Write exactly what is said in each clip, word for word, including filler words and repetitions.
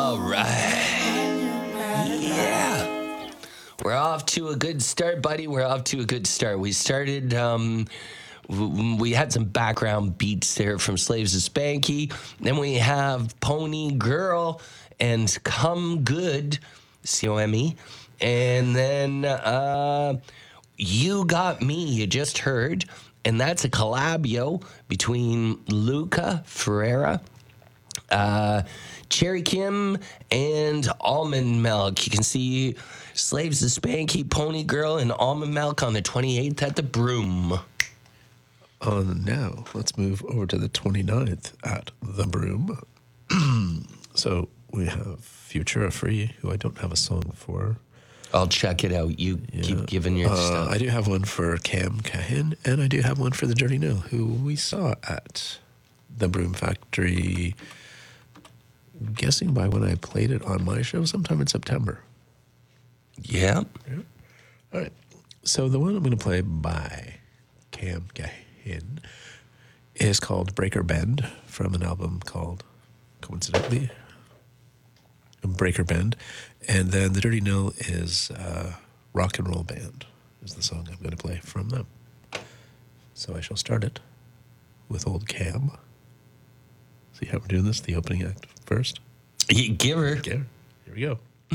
All right. Yeah. We're off to a good start, buddy. We're off to a good start. We started, um, w- we had some background beats there from Slaves to Spanky. Then we have Pony Girl and Come Good, C O M E. And then uh, You Got Me, you just heard. And that's a collabio between Luca Ferreira, uh, Cherry Kim, and Almond Milk. You can see Slaves to Spanky, Pony Girl, and Almond Milk on the twenty-eighth at the Broom. Uh, now, let's move over to the twenty-ninth at the Broom. So we have Futura Free, who I don't have a song for. I'll check it out. You Yeah. keep giving your uh, stuff. I do have one for Cam Cahin, and I do have one for the Dirty Nil, who we saw at the Broom Factory, guessing by when I played it on my show, sometime in September. Yeah. All right. So the one I'm going to play by Cam Cahin is called Breaker Bend, from an album called, coincidentally, Breaker Bend. And then the Dirty Nil is uh, Rock and Roll Band, is the song I'm going to play from them. So I shall start it with old Cam. See how we're doing this? The opening act first. You give her. Okay, here we go.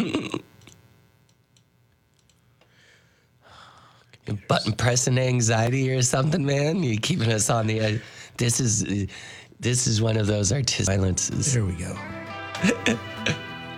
Button pressing anxiety or something, man. You're keeping us on the edge. This is, this is one of those artistic silences. There we go.